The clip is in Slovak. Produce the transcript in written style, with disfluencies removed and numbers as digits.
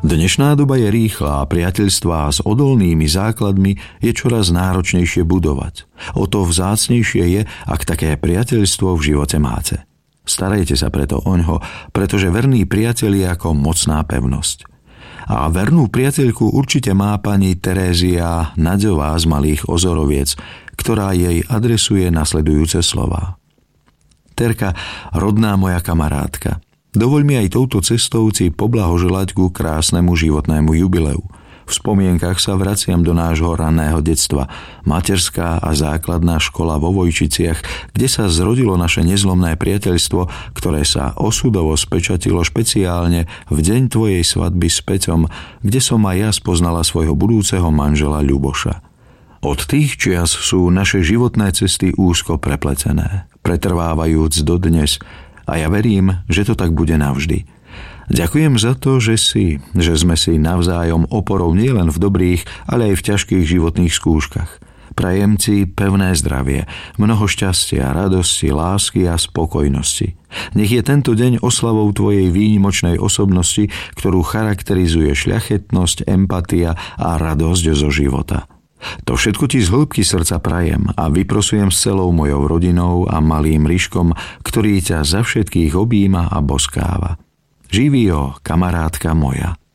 Dnešná doba je rýchla a priateľstvá s odolnými základmi je čoraz náročnejšie budovať. O to vzácnejšie je, ak také priateľstvo v živote máte. Starajte sa preto oňho, pretože verný priateľ je ako mocná pevnosť. A vernú priateľku určite má pani Terézia Naďová z Malých Ozoroviec, ktorá jej adresuje nasledujúce slová. Terka, rodná moja kamarátka, dovoľ mi aj touto cestou si poblahoželať ku krásnemu životnému jubileu. V spomienkach sa vraciam do nášho raného detstva. Materská a základná škola vo Vojčiciach, kde sa zrodilo naše nezlomné priateľstvo, ktoré sa osudovo spečatilo špeciálne v deň tvojej svadby s Peťom, kde som aj ja spoznala svojho budúceho manžela Ľuboša. Od tých čias sú naše životné cesty úzko prepletené, pretrvávajúc dodnes, a ja verím, že to tak bude navždy. Ďakujem za to, že sme si navzájom oporou nielen v dobrých, ale aj v ťažkých životných skúškach. Prajem ti pevné zdravie, mnoho šťastia, radosti, lásky a spokojnosti. Nech je tento deň oslavou tvojej výnimočnej osobnosti, ktorú charakterizuje šľachetnosť, empatia a radosť zo života. To všetko ti z hĺbky srdca prajem a vyprosujem s celou mojou rodinou a malým Ryškom, ktorý ťa za všetkých objíma a boskáva. Živí ho, kamarátka moja.